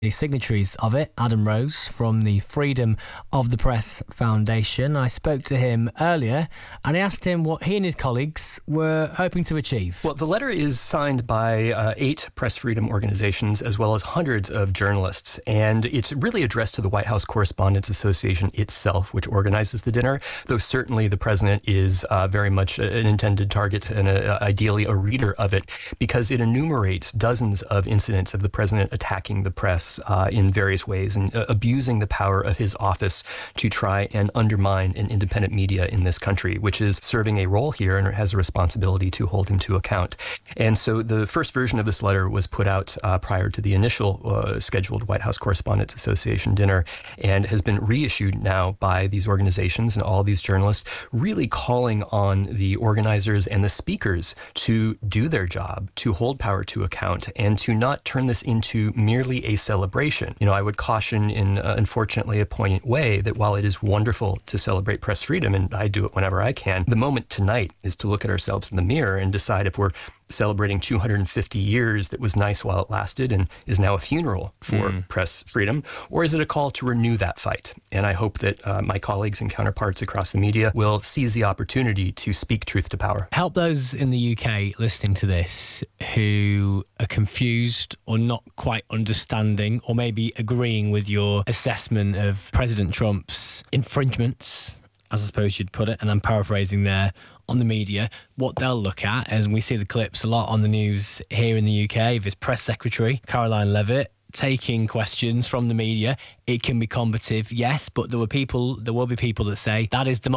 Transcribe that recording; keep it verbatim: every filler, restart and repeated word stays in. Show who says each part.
Speaker 1: the signatories of it, Adam Rose from the Freedom of the Press Foundation. I spoke to him earlier and I asked him what he and his colleagues were hoping to achieve.
Speaker 2: Well, the letter is signed by uh, eight press freedom organizations as well as hundreds of journalists, and it's really addressed to the White House Correspondents Association itself, which organizes the dinner, though certainly the president is uh, very much an intended target and a, ideally a reader of it, because it enumerates dozens of incidents of the president attacking the press Uh, in various ways and uh, abusing the power of his office to try and undermine an independent media in this country, which is serving a role here and has a responsibility to hold him to account. And so the first version of this letter was put out uh, prior to the initial uh, scheduled White House Correspondents Association dinner and has been reissued now by these organizations and all these journalists, really calling on the organizers and the speakers to do their job, to hold power to account, and to not turn this into merely a celebration. You know, I would caution in, uh, unfortunately, a poignant way that while it is wonderful to celebrate press freedom, and I do it whenever I can, the moment tonight is to look at ourselves in the mirror and decide if we're celebrating two hundred fifty years that was nice while it lasted and is now a funeral for mm. press freedom, or is it a call to renew that fight? And I hope that uh, my colleagues and counterparts across the media will seize the opportunity to speak truth to power.
Speaker 1: Help those in the U K listening to this who are confused or not quite understanding or maybe agreeing with your assessment of President Trump's infringements, as I suppose you'd put it, and I'm paraphrasing there, on the media. What they'll look at, as we see the clips a lot on the news here in the U K, of his press secretary, Caroline Levitt, taking questions from the media. It can be combative, yes, but there were people, there will be people that say that is democracy.